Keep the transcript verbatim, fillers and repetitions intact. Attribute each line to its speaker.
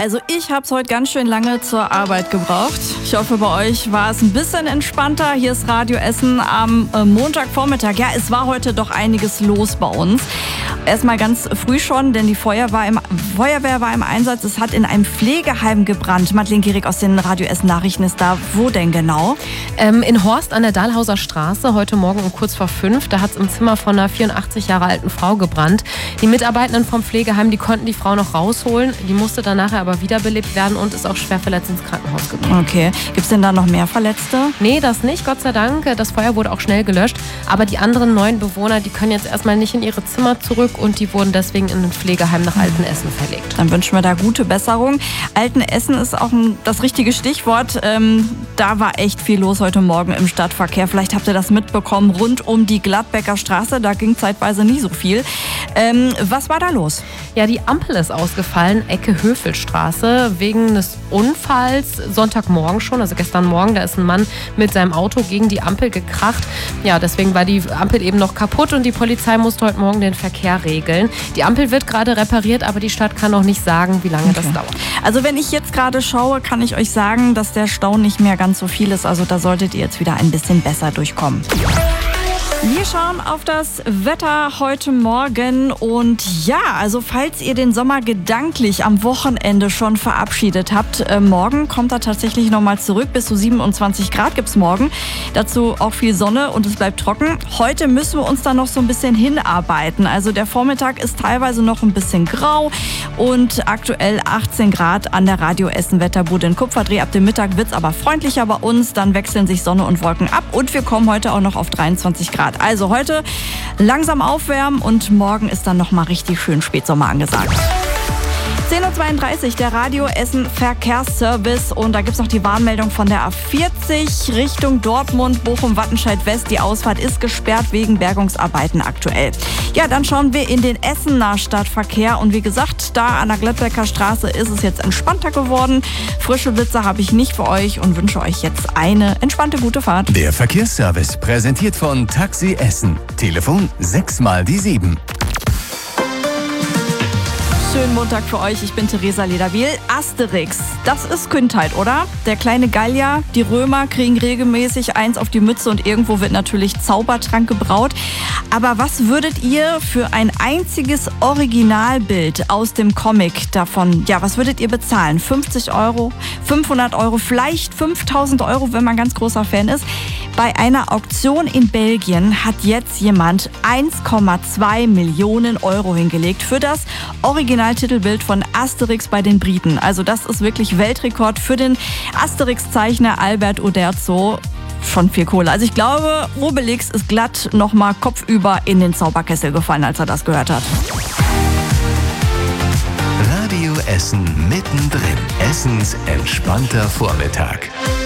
Speaker 1: Also ich habe es heute ganz schön lange zur Arbeit gebraucht. Ich hoffe, bei euch war es ein bisschen entspannter. Hier ist Radio Essen am äh, Montagvormittag. Ja, es war heute doch einiges los bei uns. Erstmal ganz früh schon, denn die Feuerwehr war, im, Feuerwehr war im Einsatz. Es hat in einem Pflegeheim gebrannt. Madeleine Gierig aus den Radio Essen Nachrichten ist da. Wo denn genau?
Speaker 2: Ähm, in Horst an der Dahlhauser Straße, heute Morgen um kurz vor fünf. Da hat es im Zimmer von einer vierundachtzig Jahre alten Frau gebrannt. Die Mitarbeitenden vom Pflegeheim, die konnten die Frau noch rausholen. Die musste dann nachher aber wiederbelebt werden und ist auch schwer verletzt ins Krankenhaus gekommen.
Speaker 1: Okay. Gibt es denn da noch mehr Verletzte?
Speaker 2: Nee, das nicht, Gott sei Dank. Das Feuer wurde auch schnell gelöscht. Aber die anderen neun Bewohner, die können jetzt erstmal nicht in ihre Zimmer zurück und die wurden deswegen in ein Pflegeheim nach Altenessen verlegt.
Speaker 1: Dann wünschen wir da gute Besserung. Altenessen ist auch ein, das richtige Stichwort. Ähm, da war echt viel los heute Morgen im Stadtverkehr. Vielleicht habt ihr das mitbekommen. Rund um die Gladbecker Straße, da ging zeitweise nie so viel. Ähm, was war da los?
Speaker 2: Ja, die Ampel ist ausgefallen, Ecke Höfelstraße, wegen eines Unfalls Sonntagmorgen schon, also gestern Morgen, da ist ein Mann mit seinem Auto gegen die Ampel gekracht. Ja, deswegen war die Ampel eben noch kaputt und die Polizei musste heute Morgen den Verkehr regeln. Die Ampel wird gerade repariert, aber die Stadt kann noch nicht sagen, wie lange okay. das dauert.
Speaker 1: Also wenn ich jetzt gerade schaue, kann ich euch sagen, dass der Stau nicht mehr ganz so viel ist. Also da solltet ihr jetzt wieder ein bisschen besser durchkommen. Wir schauen auf das Wetter heute Morgen und ja, also falls ihr den Sommer gedanklich am Wochenende schon verabschiedet habt, äh, morgen kommt er tatsächlich nochmal zurück. Bis zu siebenundzwanzig Grad gibt's morgen. Dazu auch viel Sonne und es bleibt trocken. Heute müssen wir uns da noch so ein bisschen hinarbeiten. Also der Vormittag ist teilweise noch ein bisschen grau und aktuell achtzehn Grad an der Radio Essen Wetterbude in Kupferdreh. Ab dem Mittag wird's aber freundlicher bei uns. Dann wechseln sich Sonne und Wolken ab und wir kommen heute auch noch auf dreiundzwanzig Grad. Also heute langsam aufwärmen und morgen ist dann noch mal richtig schön Spätsommer angesagt. zehn Uhr zweiunddreißig, der Radio Essen Verkehrsservice und da gibt es noch die Warnmeldung von der A vierzig Richtung Dortmund, Bochum, Wattenscheid West. Die Ausfahrt ist gesperrt wegen Bergungsarbeiten aktuell. Ja, dann schauen wir in den Essener Stadtverkehr und wie gesagt, da an der Gladbecker Straße ist es jetzt entspannter geworden. Frische Blitze habe ich nicht für euch und wünsche euch jetzt eine entspannte gute Fahrt.
Speaker 3: Der Verkehrsservice präsentiert von Taxi Essen. Telefon sechs mal die sieben.
Speaker 1: Schönen Montag für euch, ich bin Theresa Lederwiel. Asterix, das ist Kindheit, oder? Der kleine Gallier, die Römer kriegen regelmäßig eins auf die Mütze und irgendwo wird natürlich Zaubertrank gebraut. Aber was würdet ihr für ein einziges Originalbild aus dem Comic davon, ja, was würdet ihr bezahlen? fünfzig Euro, fünfhundert Euro, vielleicht fünftausend Euro, wenn man ganz großer Fan ist. Bei einer Auktion in Belgien hat jetzt jemand eins Komma zwei Millionen Euro hingelegt für das Originaltitelbild von Asterix bei den Briten. Also das ist wirklich Weltrekord für den Asterix-Zeichner Albert Uderzo. Schon viel Kohle. Also ich glaube, Obelix ist glatt nochmal kopfüber in den Zauberkessel gefallen, als er das gehört hat.
Speaker 3: Radio Essen mittendrin. Essens entspannter Vormittag.